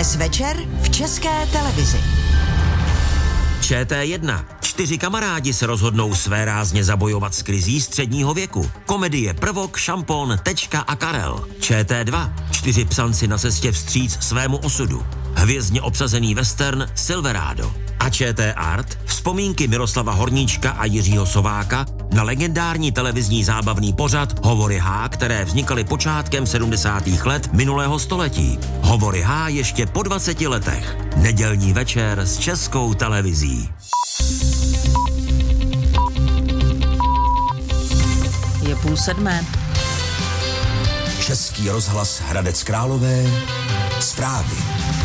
Dnes večer v České televizi. ČT1. 4 kamarádi se rozhodnou své rázně zabojovat s krizí středního věku. Komedie Prvok, Šampon, Tečka a Karel. ČT2. 4 psanci na cestě vstříc svému osudu. Hvězdně obsazený western Silverado. A ČT Art. Vzpomínky Miroslava Horníčka a Jiřího Sováka na legendární televizní zábavný pořad Hovory H, které vznikaly počátkem 70. let minulého století. Hovory H ještě po 20 letech. Nedělní večer s Českou televizí. Je 6:30. Český rozhlas Hradec Králové. Zprávy.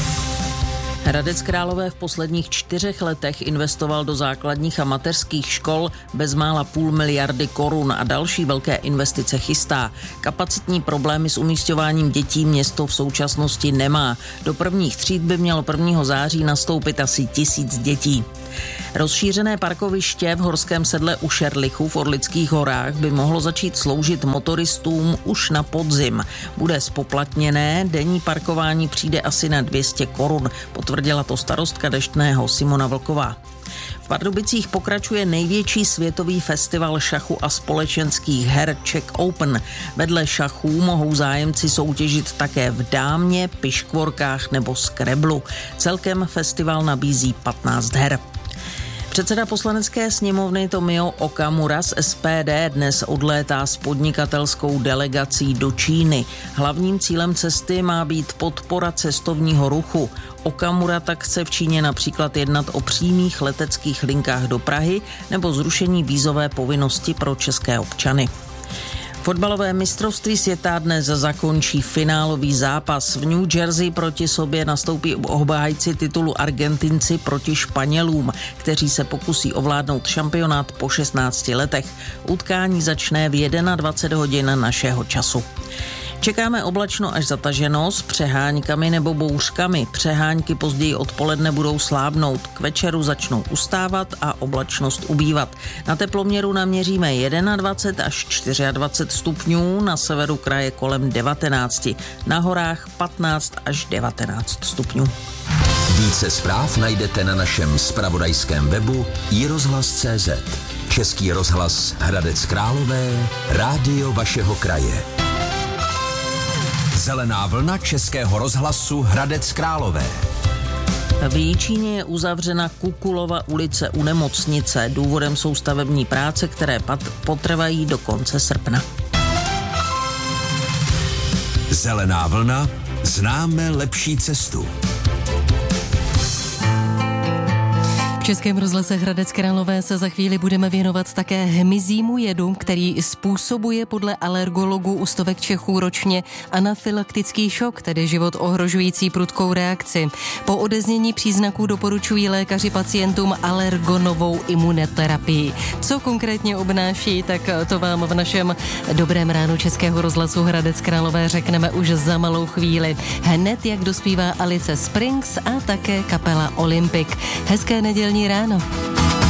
Hradec Králové v posledních 4 letech investoval do základních a mateřských škol bezmála 0,5 miliardy korun a další velké investice chystá. Kapacitní problémy s umísťováním dětí město v současnosti nemá. Do prvních tříd by mělo 1. září nastoupit asi 1000 dětí. Rozšířené parkoviště v Horském sedle u Šerlichu v Orlických horách by mohlo začít sloužit motoristům už na podzim. Bude zpoplatněné, denní parkování přijde asi na 200 korun, potvrdila to starostka Deštného Simona Vlková. V Pardubicích pokračuje největší světový festival šachu a společenských her Czech Open. Vedle šachů mohou zájemci soutěžit také v dámě, piškvorkách nebo skrablu. Celkem festival nabízí 15 her. Předseda poslanecké sněmovny Tomio Okamura z SPD dnes odlétá s podnikatelskou delegací do Číny. Hlavním cílem cesty má být podpora cestovního ruchu. Okamura tak chce v Číně například jednat o přímých leteckých linkách do Prahy nebo zrušení vízové povinnosti pro české občany. Fotbalové mistrovství světa dnes zakončí finálový zápas. V New Jersey proti sobě nastoupí obhájci titulu Argentinci proti Španělům, kteří se pokusí ovládnout šampionát po 16 letech. Utkání začne v 21 hodin našeho času. Čekáme oblačno až zataženo s přeháňkami nebo bouřkami. Přehánky později odpoledne budou slábnout. K večeru začnou ustávat a oblačnost ubývat. Na teploměru naměříme 21 až 24 stupňů, na severu kraje kolem 19, na horách 15 až 19 stupňů. Více zpráv najdete na našem zpravodajském webu iRozhlas.cz. Český rozhlas Hradec Králové, rádio vašeho kraje. Zelená vlna Českého rozhlasu Hradec Králové. V Jičíně je uzavřena Kukulova ulice u nemocnice. Důvodem jsou stavební práce, které potrvají do konce srpna. Zelená vlna, známe lepší cestu. V Českém rozhlase Hradec Králové se za chvíli budeme věnovat také hmyzímu jedu, který způsobuje podle alergologů u stovek Čechů ročně anafylaktický šok, tedy život ohrožující prudkou reakci. Po odeznění příznaků doporučují lékaři pacientům alergonovou imunoterapii. Co konkrétně obnáší, tak to vám v našem Dobrém ránu Českého rozhlasu Hradec Králové řekneme už za malou chvíli. Hned jak dospívá Alice Springs a také kapela Olympic. Hezké nedělní ráno.